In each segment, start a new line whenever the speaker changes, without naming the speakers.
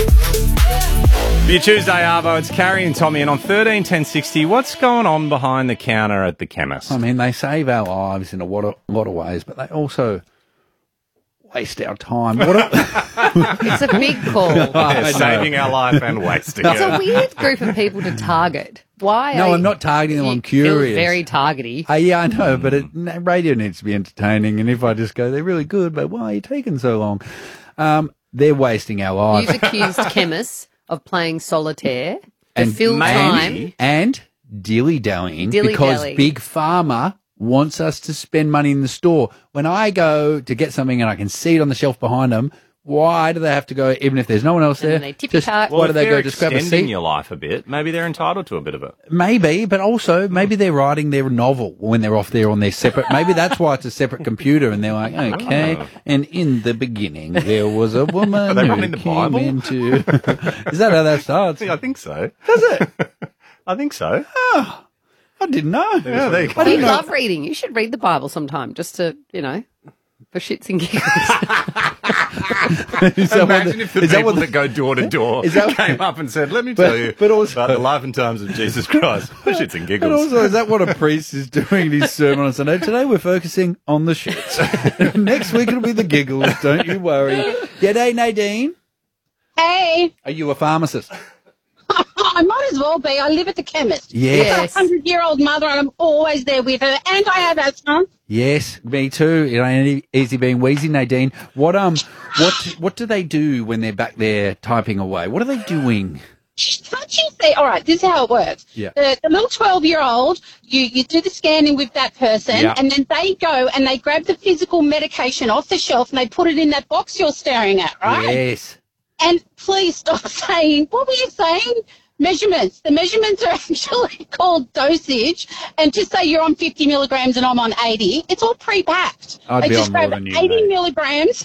For your Tuesday Arvo, it's Carrie and Tommy, and on 131060, what's going on behind the counter at the chemist?
I mean, they save our lives in a lot of ways, but they also waste our time.
It's a big call.
Yeah, saving our life and wasting
It's
it.
a weird group of people to target. Why?
No, I'm not targeting them. I'm curious.
Very targety.
Yeah, I know, but radio needs to be entertaining. And if I just go, they're really good, but why are you taking so long? They're wasting our lives.
You've accused chemists of playing solitaire to fill time.
And dilly-dallying because Big Pharma wants us to spend money in the store. When I go to get something and I can see it on the shelf behind them, why do they have to go, even if there's no one else there?
They tippy-tart.
Why do they go just grab a
extending
seat?
your life a bit, maybe they're entitled to a bit of it.
Maybe, but also maybe they're writing their novel when they're off there on their separate. Maybe that's why it's a separate computer, and they're like, okay. And in the beginning, there was a woman
they
who
running the
came
Bible?
into. Is that how that starts?
I think so.
Does it?
I think so.
Oh, I didn't know.
Yeah, there you go.
You love reading. You should read the Bible sometime just to, for shits and giggles.
Imagine if the people that go door to door came up and said, let me tell you about the life and times of Jesus Christ. For shits and giggles.
But also, is that what a priest is doing in his sermon on Sunday? Today we're focusing on the shits. Next week it'll be the giggles, don't you worry. G'day, Nadine.
Hey.
Are you a pharmacist?
I might as well be. I live at the chemist.
Yes.
I've got a 100-year-old mother and I'm always there with her. And I have asthma.
Yes, me too. It ain't easy being wheezy, Nadine. What do they do when they're back there typing away? What are they doing?
Can't you see? All right, this is how it works.
Yeah.
The little 12-year-old, you do the scanning with that person,
Yeah.
and then they go and they grab the physical medication off the shelf and they put it in that box you're staring at, right?
Yes.
And please stop saying, what were you saying? Measurements. The measurements are actually called dosage. And just say you're on 50 milligrams and I'm on 80, it's all pre-packed.
I'd
They
be
just
on more
grab
than you,
80
mate.
milligrams,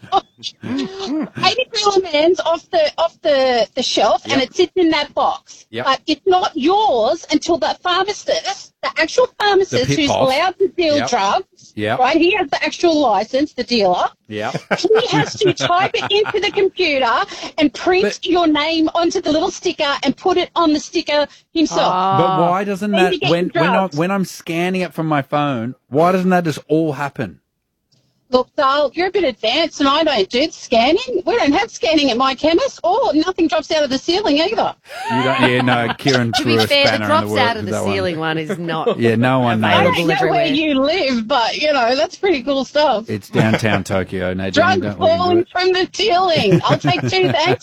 80 milligrams off the shelf,
Yep.
and it sits in that box.
Yep.
But it's not yours until the pharmacist, the actual pharmacist
pit
who's
boss.
allowed to deal
Yep.
drugs,
Yep.
right? He has the actual license, the dealer.
Yeah.
He has to type it into the computer and print your name onto the little sticker and put it on the sticker himself.
But why doesn't
Then
that
you get drugs.
when I'm scanning it from my phone, why doesn't that just all happen?
Look, Dale, you're a bit advanced and I don't do scanning. We don't have scanning at my chemist. Or nothing drops out of the ceiling either.
You don't. Yeah, no. Kieran
To
threw
be
a
fair, the
spanner in
drops
the works
out of
with
the
that one.
ceiling one is not.
Yeah, no one
I
knows.
don't know
everywhere.
where you live, but, that's pretty cool stuff.
It's downtown Tokyo, Nadine.
Drugs
Don't let him do
falling
it.
from the ceiling. I'll take 2, thanks.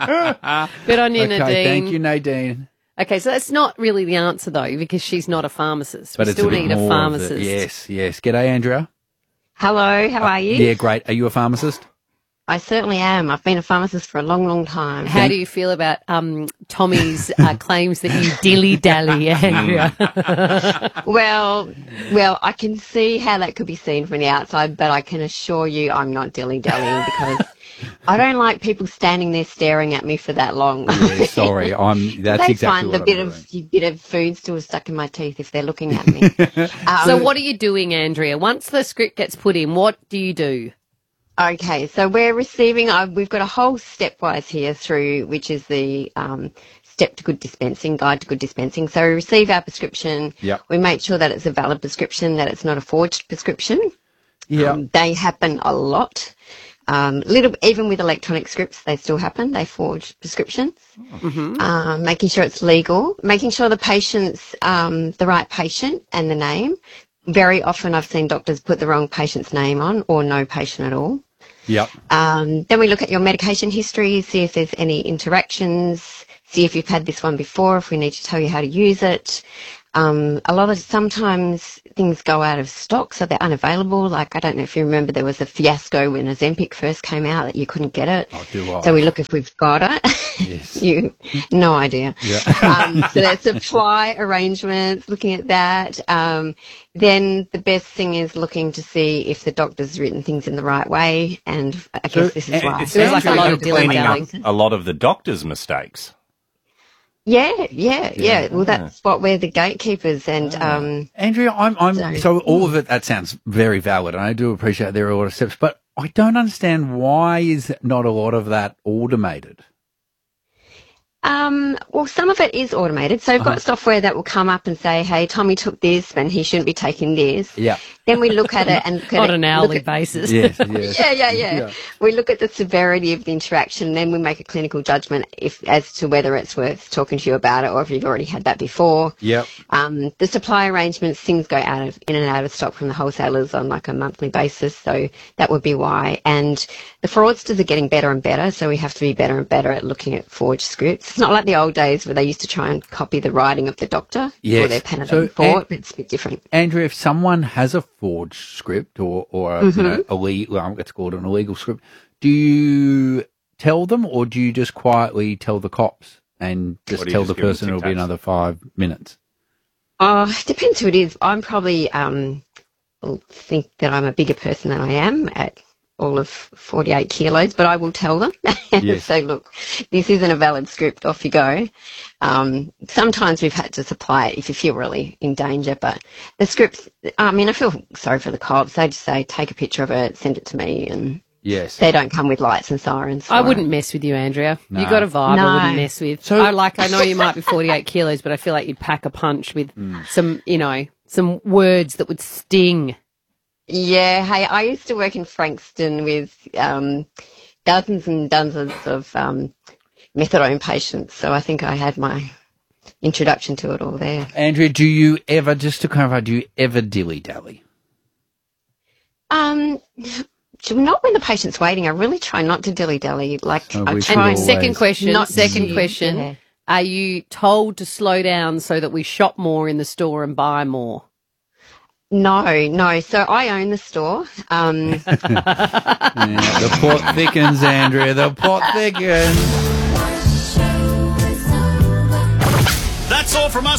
Good on you,
Okay,
Nadine.
thank you, Nadine.
Okay, so that's not really the answer, though, because she's not a pharmacist.
But
we
it's
still
a bit
need
more
a
of
pharmacist.
the, yes. G'day, Andrea.
Hello, how are you?
Yeah, great. Are you a pharmacist?
I certainly am. I've been a pharmacist for a long, long time.
How do you feel about Tommy's claims that you dilly-dally, Andrea?
Well, I can see how that could be seen from the outside, but I can assure you I'm not dilly-dallying because I don't like people standing there staring at me for that long.
Yeah, sorry. That's
they
exactly
find
what
the
I'm
bit of food still stuck in my teeth if they're looking at me.
So what are you doing, Andrea? Once the script gets put in, what do you do?
Okay, so we're receiving, we've got a whole stepwise here through, which is the Step to Good Dispensing, Guide to Good Dispensing. So we receive our prescription.
Yep.
We make sure that it's a valid prescription, that it's not a forged prescription.
Yeah.
They happen a lot. Even with electronic scripts, they still happen. They forge prescriptions.
Mm-hmm.
Making sure it's legal, making sure the patient's the right patient and the name. Very often I've seen doctors put the wrong patient's name on or no patient at all.
Yep.
Then we look at your medication history, see if there's any interactions, see if you've had this one before, if we need to tell you how to use it. Sometimes things go out of stock, so they're unavailable. Like, I don't know if you remember, there was a fiasco when Ozempic first came out that you couldn't get it.
Oh, do I?
So we look if we've got it.
Yes.
No idea.
Yeah.
So that's supply arrangements, looking at that. Then the best thing is looking to see if the doctor's written things in the right way, and I guess this is right.
It sounds
like a
like
lot
you're
of
cleaning up
dilly-dallying.
a lot of the doctor's mistakes.
Yeah. Well, that's what we're the gatekeepers, and
Andrea, so all of it, that sounds very valid, and I do appreciate there are a lot of steps, but I don't understand why is not a lot of that automated?
Well, some of it is automated. So we've got software that will come up and say, hey, Tommy took this and he shouldn't be taking this.
Yeah.
Then we look at it and look at
on an hourly basis.
Yes.
Yeah. We look at the severity of the interaction, and then we make a clinical judgment as to whether it's worth talking to you about it or if you've already had that before.
Yep.
The supply arrangements, things go in and out of stock from the wholesalers on like a monthly basis, so that would be why. And the fraudsters are getting better and better, so we have to be better and better at looking at forged scripts. It's not like the old days where they used to try and copy the writing of the doctor or their Panadol report. It's a bit different.
Andrea, if someone has a forged script or illegal, let's call it an illegal script, do you tell them or do you just quietly tell the cops and just tell the person it'll be another 5 minutes?
It depends who it is. I'm probably will think that I'm a bigger person than I am at all of 48 kilos, but I will tell them.
Yes.
So, look, this isn't a valid script. Off you go. Sometimes we've had to supply it if you feel really in danger, but the scripts, I feel sorry for the cops. They just say, take a picture of it, send it to me, and
yes,
they don't come with lights and sirens.
I wouldn't mess with you, Andrea.
No.
You got a vibe
No.
I wouldn't mess with. So, I know you might be 48 kilos, but I feel like you'd pack a punch with some words that would sting.
Yeah, hey, I used to work in Frankston with dozens and dozens of methadone patients, so I think I had my introduction to it all there.
Andrea, do you ever, just to clarify, dilly-dally?
Not when the patient's waiting. I really try not to dilly-dally.
Second question.
Yeah.
Are you told to slow down so that we shop more in the store and buy more?
No. So I own the store.
The plot thickens, Andrea. The plot thickens.
That's all from us.